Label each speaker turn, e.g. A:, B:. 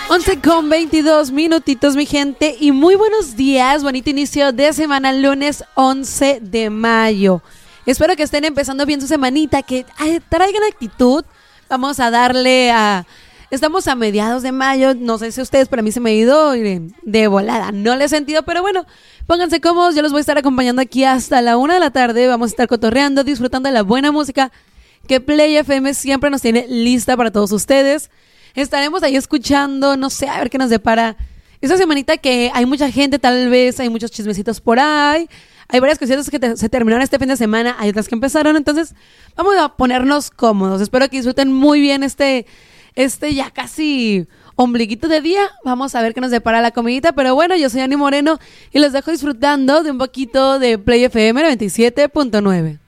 A: 11:22 mi gente, y muy buenos días, bonito inicio de semana, lunes 11 de mayo. Espero que estén empezando bien su semanita, que traigan actitud. Vamos a darle a... Estamos a mediados de mayo, no sé si ustedes, pero a mí se me ha ido de volada, no le he sentido, pero bueno, pónganse cómodos, yo los voy a estar acompañando aquí hasta la 1 de la tarde, vamos a estar cotorreando, disfrutando de la buena música que Play FM siempre nos tiene lista para todos ustedes. Estaremos ahí escuchando, no sé, a ver qué nos depara esta semanita, que hay mucha gente, tal vez hay muchos chismecitos por ahí, hay varias cositas que se terminaron este fin de semana, hay otras que empezaron, entonces vamos a ponernos cómodos. Espero que disfruten muy bien este ya casi ombliguito de día. Vamos a ver qué nos depara la comidita, pero bueno, yo soy Ani Moreno y los dejo disfrutando de un poquito de Play FM 97.9.